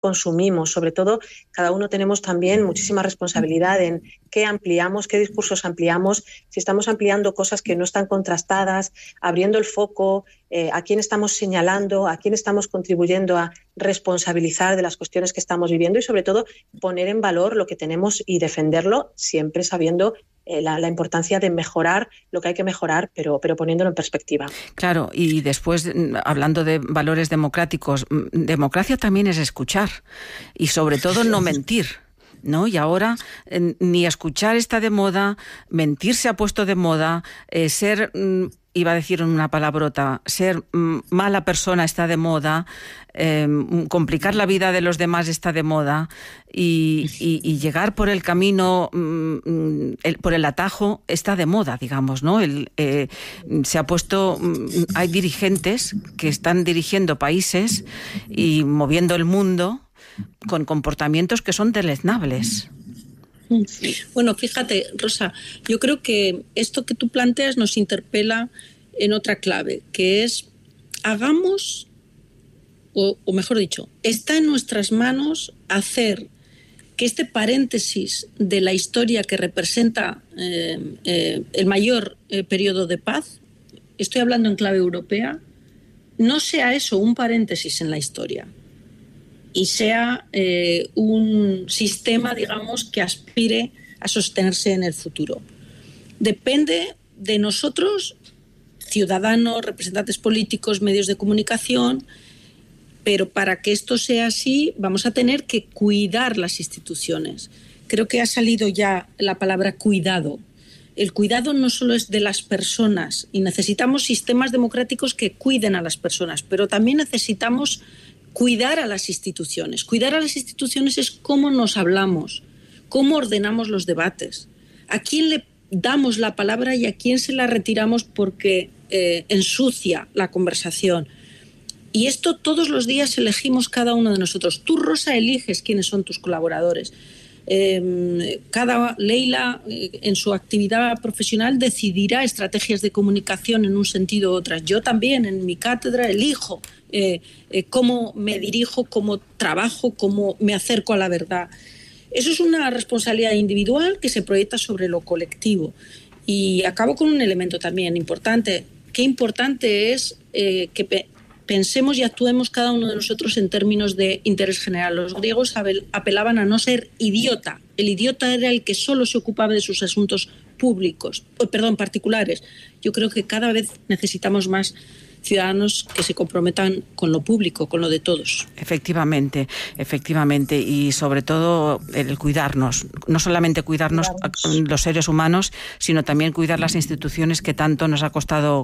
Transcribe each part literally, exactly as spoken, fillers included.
consumimos. Sobre todo, cada uno tenemos también muchísima responsabilidad en qué ampliamos, qué discursos ampliamos, si estamos ampliando cosas que no están contrastadas, abriendo el foco, eh, a quién estamos señalando, a quién estamos contribuyendo a responsabilizar de las cuestiones que estamos viviendo y, sobre todo, poner en valor lo que tenemos y defenderlo, siempre sabiendo eh, la, la importancia de mejorar lo que hay que mejorar, pero, pero poniéndolo en perspectiva. Claro, y después, hablando de valores democráticos, democracia también es escuchar y, sobre todo, no mentir, ¿no? Y ahora eh, ni escuchar está de moda, mentir se ha puesto de moda, eh, ser, mm, iba a decir una palabrota, ser mm, mala persona está de moda, eh, complicar la vida de los demás está de moda y, y, y llegar por el camino, mm, el, por el atajo está de moda, digamos, ¿no? El, eh, se ha puesto, mm, hay dirigentes que están dirigiendo países y moviendo el mundo con comportamientos que son deleznables. Bueno, fíjate, Rosa, yo creo que esto que tú planteas nos interpela en otra clave, que es hagamos, o, o mejor dicho, está en nuestras manos hacer que este paréntesis de la historia que representa eh, eh, el mayor eh, periodo de paz, estoy hablando en clave europea, no sea eso un paréntesis en la historia y sea eh, un sistema, digamos, que aspire a sostenerse en el futuro. Depende de nosotros, ciudadanos, representantes políticos, medios de comunicación, pero para que esto sea así vamos a tener que cuidar las instituciones. Creo que ha salido ya la palabra cuidado. El cuidado no solo es de las personas y necesitamos sistemas democráticos que cuiden a las personas, pero también necesitamos cuidar a las instituciones. Cuidar a las instituciones es cómo nos hablamos, cómo ordenamos los debates, a quién le damos la palabra y a quién se la retiramos porque eh, ensucia la conversación. Y esto todos los días elegimos cada uno de nosotros. Tú, Rosa, eliges quiénes son tus colaboradores. Eh, cada Leila, eh, en su actividad profesional, decidirá estrategias de comunicación en un sentido u otro. Yo también, en mi cátedra, elijo eh, eh, cómo me dirijo, cómo trabajo, cómo me acerco a la verdad. Eso es una responsabilidad individual que se proyecta sobre lo colectivo. Y acabo con un elemento también importante. Qué importante es eh, que pe- pensemos y actuemos cada uno de nosotros en términos de interés general. Los griegos apelaban a no ser idiota. El idiota era el que solo se ocupaba de sus asuntos públicos, perdón, particulares. Yo creo que cada vez necesitamos más ciudadanos que se comprometan con lo público, con lo de todos. Efectivamente, efectivamente, y sobre todo el cuidarnos, no solamente cuidarnos, cuidarnos. los seres humanos, sino también cuidar las instituciones que tanto nos ha costado,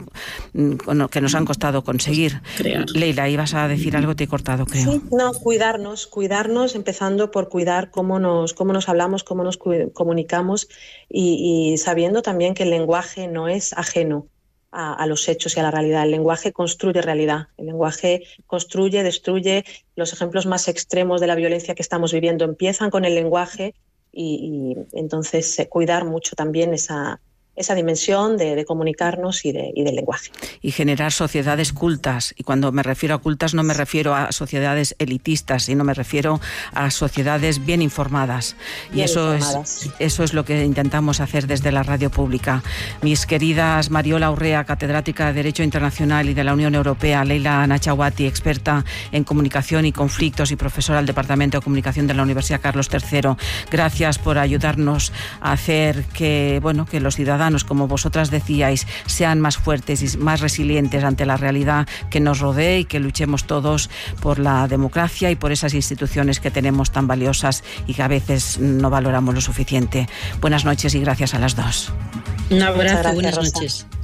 que nos han costado conseguir. Crear. Leila, ibas a decir algo, te he cortado, creo. Sí, no, cuidarnos, cuidarnos, empezando por cuidar cómo nos, cómo nos hablamos, cómo nos comunicamos y, y sabiendo también que el lenguaje no es ajeno A, a los hechos y a la realidad. El lenguaje construye realidad, el lenguaje construye, destruye. Los ejemplos más extremos de la violencia que estamos viviendo empiezan con el lenguaje y, y entonces eh, cuidar mucho también esa, esa dimensión de, de comunicarnos y, de, y del lenguaje. Y generar sociedades cultas. Y cuando me refiero a cultas no me refiero a sociedades elitistas, sino me refiero a sociedades bien informadas. Bien y eso informadas. es eso es lo que intentamos hacer desde la radio pública. Mis queridas Mariola Urrea, catedrática de Derecho Internacional y de la Unión Europea, Leila Nachawati, experta en comunicación y conflictos y profesora del Departamento de Comunicación de la Universidad Carlos tercero. Gracias por ayudarnos a hacer que, bueno, que los ciudadanos, como vosotras decíais, sean más fuertes y más resilientes ante la realidad que nos rodea y que luchemos todos por la democracia y por esas instituciones que tenemos tan valiosas y que a veces no valoramos lo suficiente. Buenas noches y gracias a las dos. Un abrazo, buenas noches.